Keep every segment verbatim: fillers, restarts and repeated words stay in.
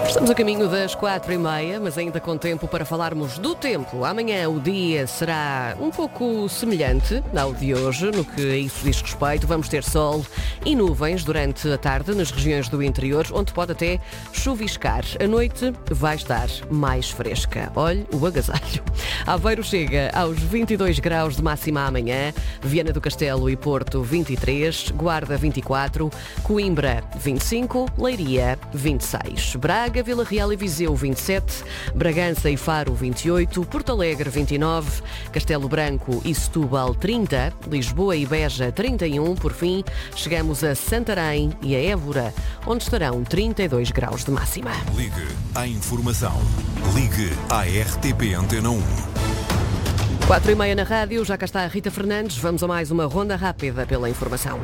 Estamos a caminho das quatro e meia, mas ainda com tempo para falarmos do tempo. Amanhã o dia será um pouco semelhante ao de hoje, no que a isso diz respeito. Vamos ter sol e nuvens durante a tarde nas regiões do interior, onde pode até chuviscar. A noite vai estar mais fresca. Olhe o agasalho. Aveiro chega aos vinte e dois graus de máxima amanhã, Viana do Castelo e Porto vinte e três, Guarda vinte e quatro, Coimbra vinte e cinco, Leiria vinte e seis, Braga, Vila Real e Viseu vinte e sete, Bragança e Faro vinte e oito, Porto Alegre vinte e nove, Castelo Branco e Setúbal trinta, Lisboa e Beja trinta e um, por fim chegamos a Santarém e a Évora, onde estarão trinta e dois graus de máxima. Ligue à informação. Ligue à R T P Antena um. Quatro e meia na rádio, já cá está a Rita Fernandes. Vamos a mais uma ronda rápida pela informação.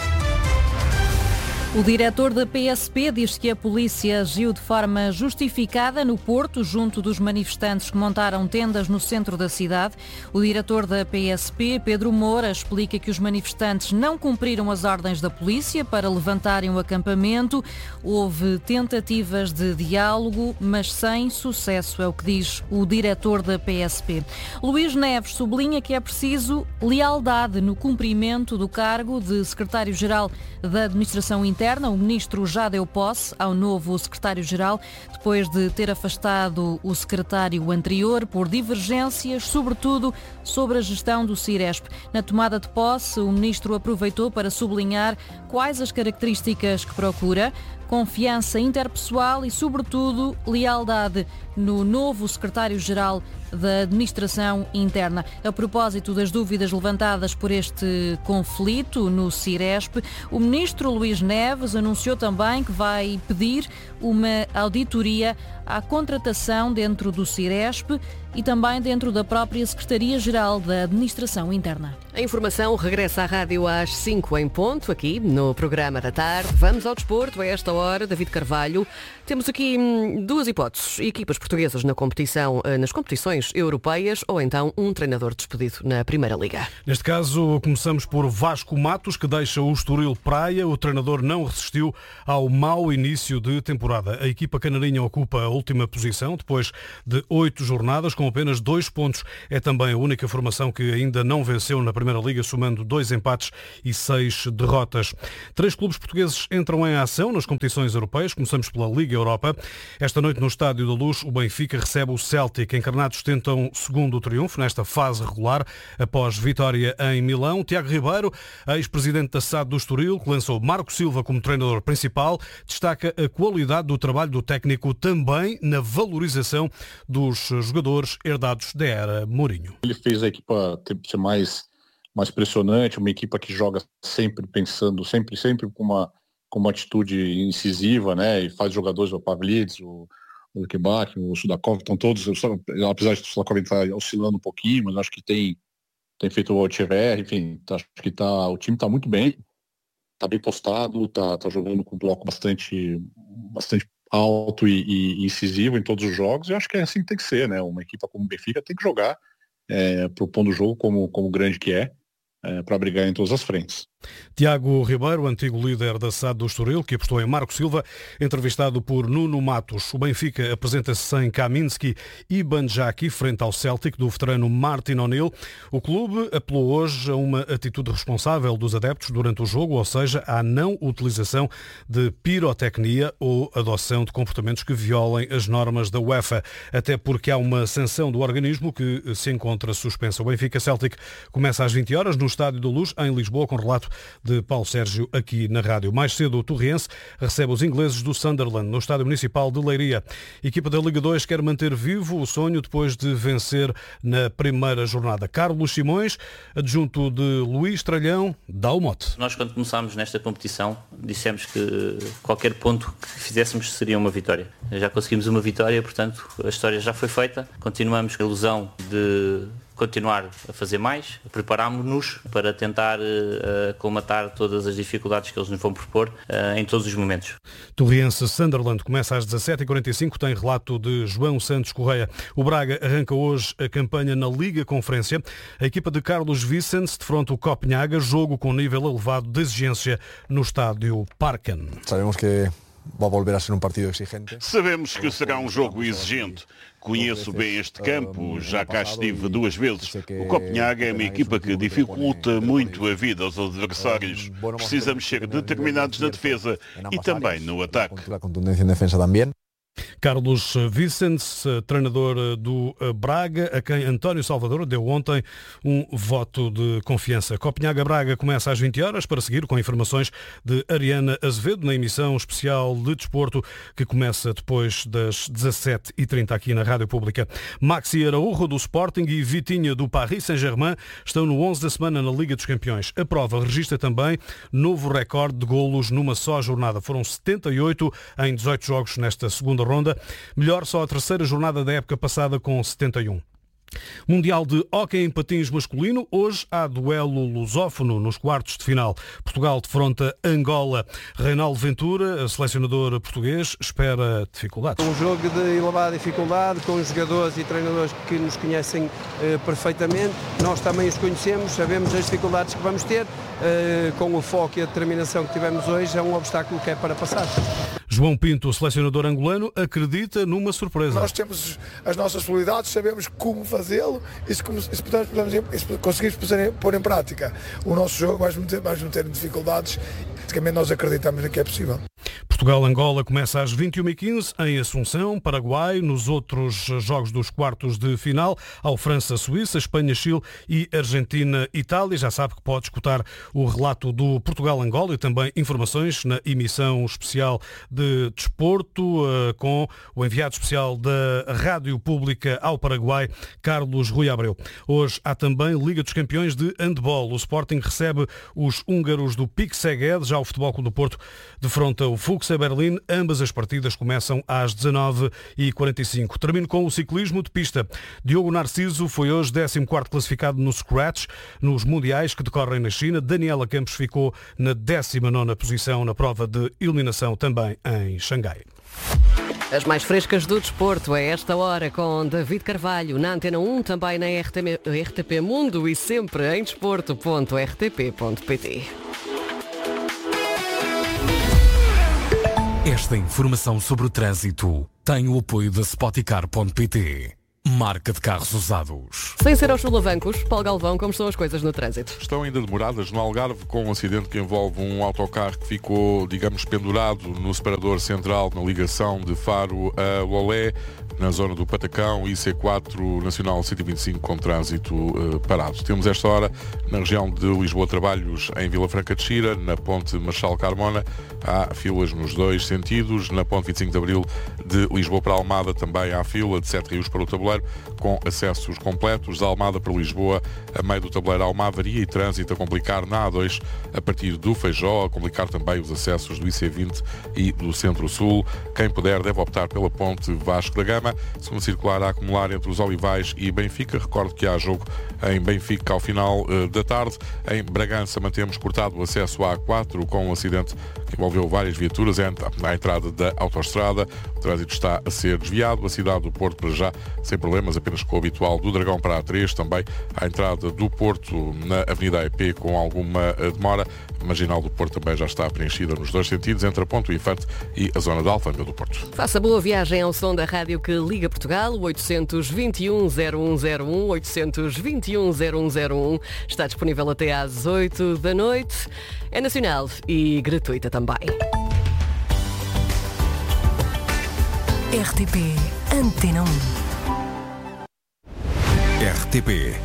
O diretor da P S P diz que a polícia agiu de forma justificada no Porto, junto dos manifestantes que montaram tendas no centro da cidade. O diretor da P S P, Pedro Moura, explica que os manifestantes não cumpriram as ordens da polícia para levantarem o acampamento. Houve tentativas de diálogo, mas sem sucesso, é o que diz o diretor da P S P. Luís Neves sublinha que é preciso lealdade no cumprimento do cargo de secretário-geral da Administração Interna. O ministro já deu posse ao novo secretário-geral, depois de ter afastado o secretário anterior por divergências, sobretudo sobre a gestão do Ciresp. Na tomada de posse, o ministro aproveitou para sublinhar quais as características que procura: confiança interpessoal e, sobretudo, lealdade no novo secretário-geral da Administração Interna. A propósito das dúvidas levantadas por este conflito no Ciresp, o ministro Luís Neves anunciou também que vai pedir uma auditoria à contratação dentro do Ciresp e também dentro da própria Secretaria-Geral da Administração Interna. A informação regressa à rádio às cinco em ponto, aqui no programa da tarde. Vamos ao desporto a esta hora. David Carvalho. Temos aqui hum, duas hipóteses. Equipas portuguesas na competição, nas competições europeias, ou então um treinador despedido na Primeira Liga. Neste caso, começamos por Vasco Matos, que deixa o Estoril Praia. O treinador não resistiu ao mau início de temporada. A equipa canarinha ocupa a última posição, depois de oito jornadas, com apenas dois pontos. É também a única formação que ainda não venceu na Primeira Liga, somando dois empates e seis derrotas. Três clubes portugueses entram em ação nas competições europeias. Começamos pela Liga Europa. Esta noite, no Estádio da Luz, o Benfica recebe o Celtic. Encarnados tentam segundo triunfo nesta fase regular, após vitória em Milão. Tiago Ribeiro, ex-presidente da S A D do Estoril, que lançou Marco Silva como treinador principal, destaca a qualidade do trabalho do técnico também na valorização dos jogadores herdados da era Mourinho. Ele fez a equipa ser mais, mais pressionante, uma equipa que joga sempre pensando, sempre, sempre com uma, com uma atitude incisiva, né? E faz jogadores, o Pavlidis, o o Lukebak, o Sudakov, estão todos, apesar de o Sudakov estar oscilando um pouquinho, mas acho que tem, tem feito o Echeverri, enfim, acho que tá, o time está muito bem, está bem postado, está tá jogando com um bloco bastante, bastante alto e, e incisivo em todos os jogos, e acho que é assim que tem que ser, né? Uma equipa como o Benfica tem que jogar, é, propondo o jogo como, como grande que é, é para brigar em todas as frentes. Tiago Ribeiro, antigo líder da S A D do Estoril, que apostou em Marco Silva, entrevistado por Nuno Matos. O Benfica apresenta-se sem Kaminski e Banjaki, frente ao Celtic, do veterano Martin O'Neill. O clube apelou hoje a uma atitude responsável dos adeptos durante o jogo, ou seja, à não utilização de pirotecnia ou adoção de comportamentos que violem as normas da UEFA, até porque há uma sanção do organismo que se encontra suspensa. O Benfica-Celtic começa às vinte horas no Estádio da Luz, em Lisboa, com relato de Paulo Sérgio aqui na rádio. Mais cedo, o Torriense recebe os ingleses do Sunderland no Estádio Municipal de Leiria. A equipa da Liga dois quer manter vivo o sonho depois de vencer na primeira jornada. Carlos Simões, adjunto de Luís Tralhão, dá o mote. Nós, quando começámos nesta competição, dissemos que qualquer ponto que fizéssemos seria uma vitória. Já conseguimos uma vitória, portanto, a história já foi feita. Continuamos com a ilusão de continuar a fazer mais, preparámos-nos para tentar uh, colmatar todas as dificuldades que eles nos vão propor uh, em todos os momentos. Torriense Sunderland começa às dezassete e quarenta e cinco, tem relato de João Santos Correia. O Braga arranca hoje a campanha na Liga Conferência. A equipa de Carlos Vicens defronta o Copenhaga, jogo com nível elevado de exigência no estádio Parken. Sabemos que vai volver a ser um partido exigente. Sabemos que será um jogo exigente. Conheço bem este campo, já cá estive duas vezes. O Copenhague é uma equipa que dificulta muito a vida aos adversários. Precisamos ser determinados na defesa e também no ataque. A contundência em defesa também. Carlos Vicens, treinador do Braga, a quem António Salvador deu ontem um voto de confiança. Copenhague-Braga começa às vinte horas, para seguir com informações de Ariana Azevedo na emissão especial de desporto que começa depois das dezassete e trinta aqui na Rádio Pública. Maxi Araújo do Sporting e Vitinha do Paris Saint-Germain estão no onze da semana na Liga dos Campeões. A prova registra também novo recorde de golos numa só jornada. Foram setenta e oito em dezoito jogos nesta segunda ronda. Melhor só a terceira jornada da época passada com setenta e um. Mundial de hóquei em patins masculino. Hoje há duelo lusófono nos quartos de final. Portugal defronta Angola. Reinaldo Ventura, selecionador português, espera dificuldades. Um jogo de elevada dificuldade, com jogadores e treinadores que nos conhecem eh, perfeitamente. Nós também os conhecemos, sabemos as dificuldades que vamos ter. Eh, com o foco e a determinação que tivemos hoje, é um obstáculo que é para passar. João Pinto, selecionador angolano, acredita numa surpresa. Nós temos as nossas possibilidades, sabemos como fazê-lo e se, se, podemos, se conseguirmos pôr em prática o nosso jogo, vais meter, vais meter em dificuldades. Basicamente nós acreditamos que é possível. Portugal-Angola começa às vinte e uma e quinze em Assunção, Paraguai. Nos outros jogos dos quartos de final, ao França-Suíça, Espanha-Chile e Argentina-Itália. Já sabe que pode escutar o relato do Portugal-Angola e também informações na emissão especial de desporto com o enviado especial da Rádio Pública ao Paraguai, Carlos Rui Abreu. Hoje há também Liga dos Campeões de Handball. O Sporting recebe os húngaros do Pique Szeged. Já o Futebol Clube do Porto defronta o Fuchs Berlim. Ambas as partidas começam às dezanove e quarenta e cinco. Termino com o ciclismo de pista. Diogo Narciso foi hoje décimo quarto classificado no Scratch nos mundiais que decorrem na China. Daniela Campos ficou na décima nona posição na prova de eliminação também em Xangai. As mais frescas do desporto a esta hora com David Carvalho na Antena um, também na R T P Mundo e sempre em desporto ponto r t p ponto p t. Esta informação sobre o trânsito tem o apoio da Spoticar ponto p t. Marca de carros usados. Sem ser aos solavancos, Paulo Galvão, como estão as coisas no trânsito? Estão ainda demoradas no Algarve, com um acidente que envolve um autocarro que ficou, digamos, pendurado no separador central na ligação de Faro a Lolé, na zona do Patacão, I C quatro Nacional cento e vinte e cinco com trânsito uh, parado. Temos esta hora na região de Lisboa Trabalhos, em Vila Franca de Xira, na ponte Marchal Carmona, há filas nos dois sentidos. Na ponte vinte e cinco de Abril de Lisboa para Almada também há fila de Sete Rios para o Tabuleiro, com acessos completos. Da Almada para Lisboa, a meio do Tabuleiro há uma avaria e trânsito a complicar na A dois a partir do Feijó, a complicar também os acessos do I C vinte e do Centro-Sul. Quem puder deve optar pela ponte Vasco da Gama, segunda circular a acumular entre os Olivais e Benfica. Recordo que há jogo em Benfica ao final uh, da tarde. Em Bragança mantemos cortado o acesso à A quatro com um acidente que envolveu várias viaturas à entrada da autoestrada. O trânsito está a ser desviado. A cidade do Porto para já sem problemas, apenas com o habitual do Dragão para a A três, também à entrada do Porto na Avenida E P com alguma demora. A Marginal do Porto também já está preenchida nos dois sentidos, entre a Ponto Infante e a zona da Alfândega do Porto. Faça boa viagem ao som da rádio que liga Portugal, o oitocentos e vinte e um, zero um zero um, oitocentos e vinte e um, zero um zero um. Está disponível até às oito da noite. É nacional e gratuita também. R T P Antena um. R T P